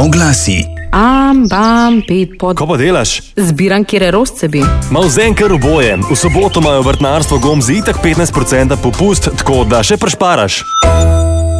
Oglasi. Pet pod. Ko pa delaš? Zbiram, kjer rožce bi. Ma vzem kar oboje. V soboto imajo vrtnarstvo Gomzi itak 15% popust, tako da še prešparaš.